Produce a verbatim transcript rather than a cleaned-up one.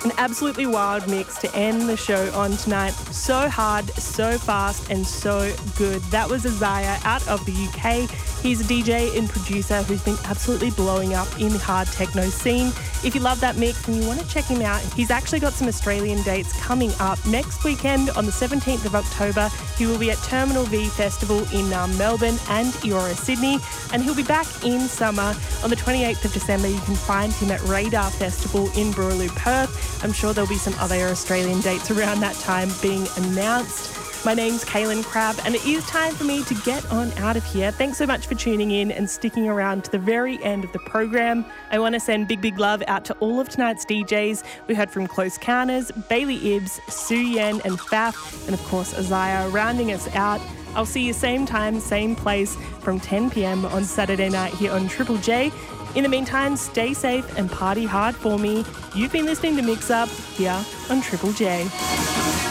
An absolutely wild mix to end the show on tonight. So hard, so fast, and so good. That was Isaiah out of the U K. He's a D J and producer who's been absolutely blowing up in the hard techno scene. If you love that mix and you want to check him out, he's actually got some Australian dates coming up. Next weekend on the seventeenth of October, he will be at Terminal V Festival in um, Melbourne and Eora, Sydney. And he'll be back in summer on the twenty-eighth of December. You can find him at Radar Festival in Boorloo, Perth. I'm sure there'll be some other Australian dates around that time being announced. My name's Kaylin Crabb, and it is time for me to get on out of here. Thanks so much for tuning in and sticking around to the very end of the program. I want to send big, big love out to all of tonight's D Js. We heard from Close Counters, Bailey Ibbs, Sue Yen and Faf, and of course Isaiah rounding us out. I'll see you same time, same place from ten p.m. on Saturday night here on Triple J. In the meantime, stay safe and party hard for me. You've been listening to Mix Up here on Triple J.